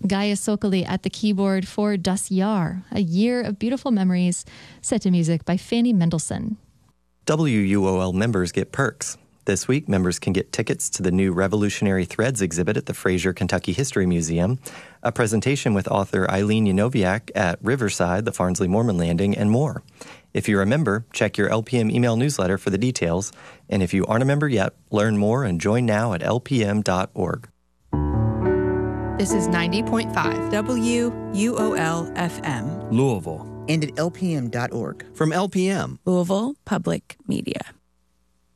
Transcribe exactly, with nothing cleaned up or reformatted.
Gaia Sokoli at the keyboard for Das Jahr, a year of beautiful memories, set to music by Fanny Mendelssohn. W U O L members get perks. This week, members can get tickets to the new Revolutionary Threads exhibit at the Fraser Kentucky History Museum, a presentation with author Eileen Yanoviak at Riverside, the Farnsley Mormon Landing, and more. If you're a member, check your L P M email newsletter for the details. And if you aren't a member yet, learn more and join now at L P M dot org. This is ninety point five W U O L F M. Louisville. And at L P M dot org. From L P M. Louisville Public Media.